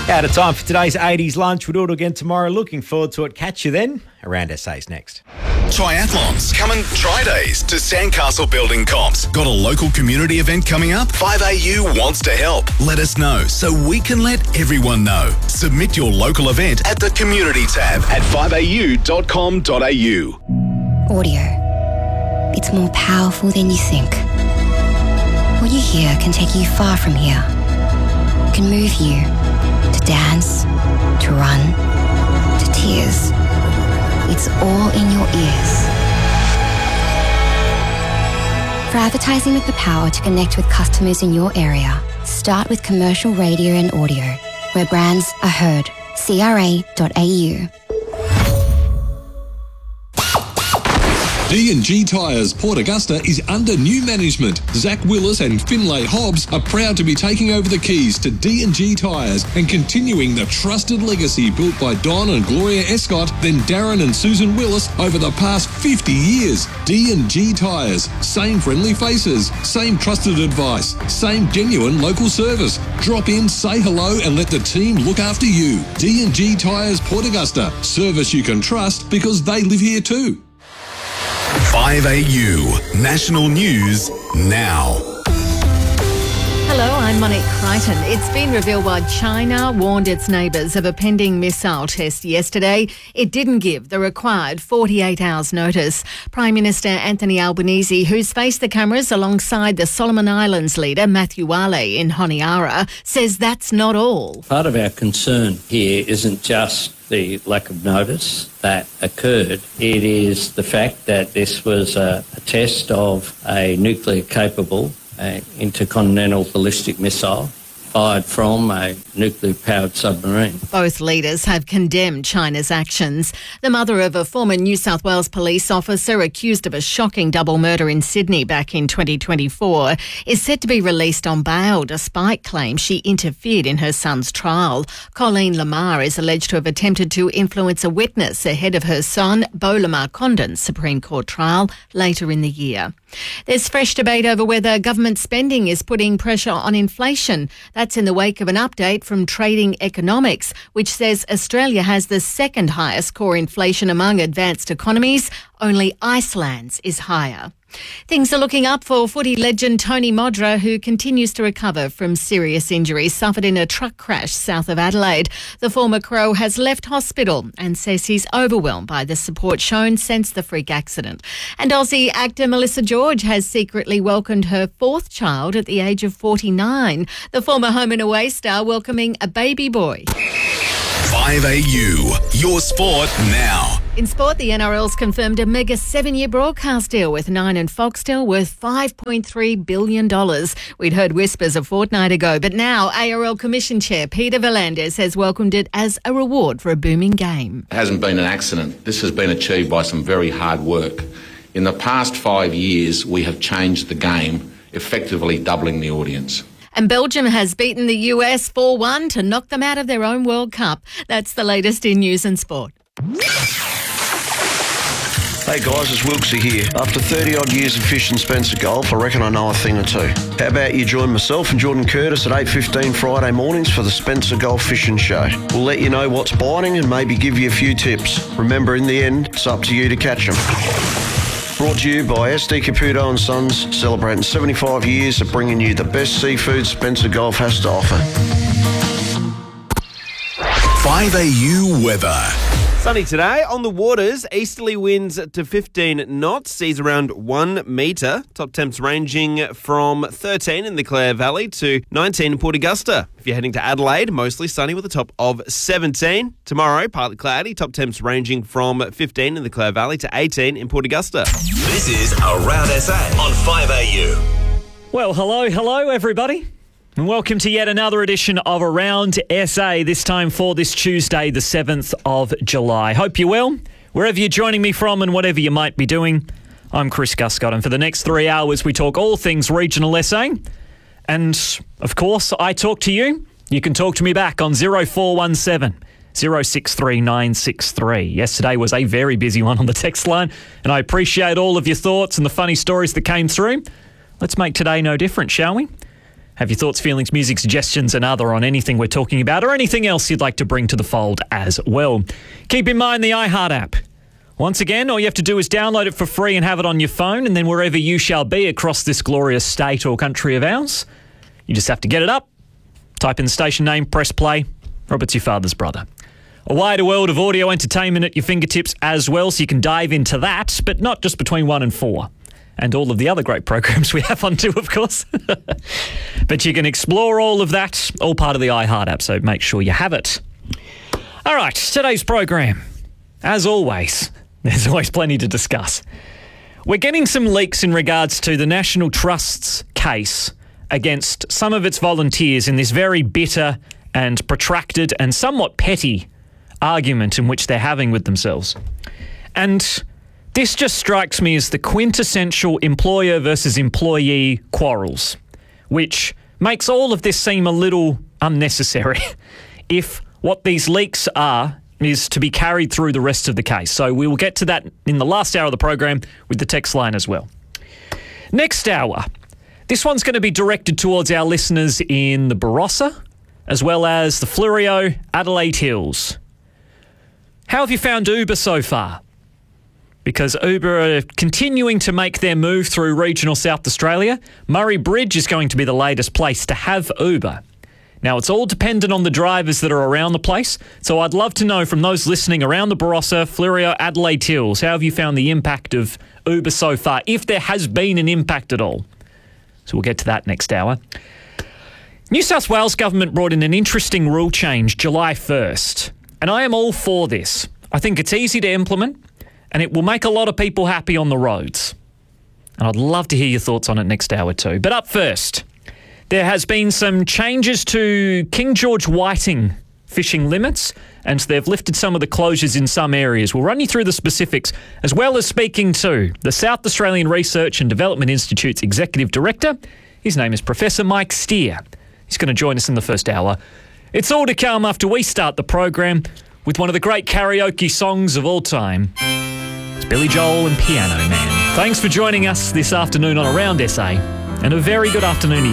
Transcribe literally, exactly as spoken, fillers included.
Out of time for today's eighties lunch. We'll do it again tomorrow. Looking forward to it. Catch you then. Around S A's next. Triathlons. Coming try days to Sandcastle Building Comps. Got a local community event coming up? five A U wants to help. Let us know so we can let everyone know. Submit your local event at the community tab at five a u dot com dot a u. Audio. It's more powerful than you think. What you hear can take you far from here. It can move you to dance, to run, to tears. It's all in your ears. For advertising with the power to connect with customers in your area, start with commercial radio and audio, where brands are heard. C R A dot A U. D and G Tyres Port Augusta is under new management. Zach Willis and Finlay Hobbs are proud to be taking over the keys to D and G Tyres and continuing the trusted legacy built by Don and Gloria Escott, then Darren and Susan Willis over the past fifty years. D and G Tyres. Same friendly faces, same trusted advice, same genuine local service. Drop in, say hello and let the team look after you. D and G Tyres Port Augusta. Service you can trust because they live here too. five A U National News now. Hello, I'm Monique Crichton. It's been revealed why China warned its neighbours of a pending missile test yesterday. It didn't give the required forty-eight hours notice. Prime Minister Anthony Albanese, who's faced the cameras alongside the Solomon Islands leader Matthew Wale in Honiara, says that's not all. Part of our concern here isn't just the lack of notice that occurred. It is the fact that this was a, a test of a nuclear-capable uh, intercontinental ballistic missile fired from a nuclear-powered submarine. Both leaders have condemned China's actions. The mother of a former New South Wales police officer accused of a shocking double murder in Sydney back in twenty twenty-four is set to be released on bail despite claims she interfered in her son's trial. Colleen Lamar is alleged to have attempted to influence a witness ahead of her son, Beau Lamar Condon's Supreme Court trial later in the year. There's fresh debate over whether government spending is putting pressure on inflation. That's in the wake of an update from Trading Economics, which says Australia has the second highest core inflation among advanced economies. Only Iceland's is higher. Things are looking up for footy legend Tony Modra, who continues to recover from serious injuries suffered in a truck crash south of Adelaide. The former Crow has left hospital and says he's overwhelmed by the support shown since the freak accident. And Aussie actor Melissa George has secretly welcomed her fourth child at the age of forty-nine. The former Home and Away star welcoming a baby boy. five A U, your sport now. In sport, the N R L's confirmed a mega seven-year broadcast deal with Nine and Foxtel worth five point three billion dollars. We'd heard whispers a fortnight ago, but now A R L Commission Chair Peter V'landys has welcomed it as a reward for a booming game. It hasn't been an accident. This has been achieved by some very hard work. In the past five years, we have changed the game, effectively doubling the audience. And Belgium has beaten the U S four one to knock them out of their own World Cup. That's the latest in news and sport. Hey guys, it's Wilksy here. After thirty odd years of fishing Spencer Gulf, I reckon I know a thing or two. How about you join myself and Jordan Curtis at eight fifteen Friday mornings for the Spencer Gulf Fishing Show. We'll let you know what's biting and maybe give you a few tips. Remember, in the end, it's up to you to catch them. Brought to you by S D Caputo and Sons, celebrating seventy-five years of bringing you the best seafood Spencer Gulf has to offer. five A U weather. Sunny today. On the waters, easterly winds to fifteen knots, seas around one metre. Top temps ranging from thirteen in the Clare Valley to nineteen in Port Augusta. If you're heading to Adelaide, mostly sunny with a top of seventeen. Tomorrow, partly cloudy. Top temps ranging from fifteen in the Clare Valley to eighteen in Port Augusta. This is Around S A on five A U. Well, hello, hello, everybody. And welcome to yet another edition of Around S A, this time for this Tuesday, the seventh of July. Hope you're well, wherever you're joining me from and whatever you might be doing. I'm Chris Guscott, and for the next three hours, we talk all things regional S A. And, of course, I talk to you. You can talk to me back on zero four one seven, zero six three nine six three. Yesterday was a very busy one on the text line, and I appreciate all of your thoughts and the funny stories that came through. Let's make today no different, shall we? Have your thoughts, feelings, music, suggestions and other on anything we're talking about or anything else you'd like to bring to the fold as well. Keep in mind the iHeart app. Once again, all you have to do is download it for free and have it on your phone, and then wherever you shall be across this glorious state or country of ours, you just have to get it up, type in the station name, press play. Robert's your father's brother. A wider world of audio entertainment at your fingertips as well, so you can dive into that, but not just between one and four. And all of the other great programs we have on too, of course. But you can explore all of that, all part of the iHeart app, so make sure you have it. All right, today's program. As always, there's always plenty to discuss. We're getting some leaks in regards to the National Trust's case against some of its volunteers in this very bitter and protracted and somewhat petty argument in which they're having with themselves. And this just strikes me as the quintessential employer versus employee quarrels, which makes all of this seem a little unnecessary if what these leaks are is to be carried through the rest of the case. So we will get to that in the last hour of the program with the text line as well. Next hour, this one's going to be directed towards our listeners in the Barossa, as well as the Fleurieu, Adelaide Hills. How have you found Uber so far? Because Uber are continuing to make their move through regional South Australia. Murray Bridge is going to be the latest place to have Uber. Now, it's all dependent on the drivers that are around the place, so I'd love to know from those listening around the Barossa, Fleurieu, Adelaide Hills, how have you found the impact of Uber so far, if there has been an impact at all? So we'll get to that next hour. New South Wales government brought in an interesting rule change July first, and I am all for this. I think it's easy to implement, and it will make a lot of people happy on the roads. And I'd love to hear your thoughts on it next hour too. But up first, there has been some changes to King George Whiting fishing limits, and they've lifted some of the closures in some areas. We'll run you through the specifics, as well as speaking to the South Australian Research and Development Institute's Executive Director. His name is Professor Mike Steer. He's going to join us in the first hour. It's all to come after we start the program with one of the great karaoke songs of all time. It's Billy Joel and Piano Man. Thanks for joining us this afternoon on Around S A, and a very good afternoon to you.